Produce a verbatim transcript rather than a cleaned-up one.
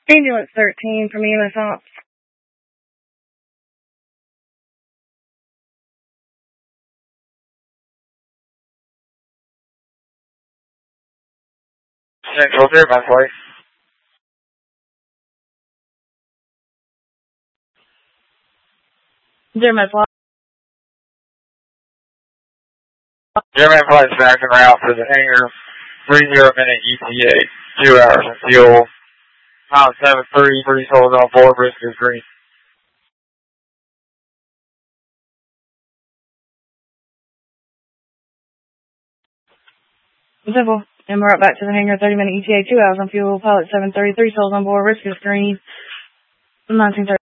Ambulance thirteen from E M S Ops. Central there, my place. German flight. German flight's back en route for the hangar. Three zero minute E T A. Two hours of fuel. Pilot seven three, three souls on board, risk is green. Simple. And we're right back to the hangar, thirty minute E T A, two hours on fuel, pilot seven thirty, three souls on board, risk is green, nineteen thirty.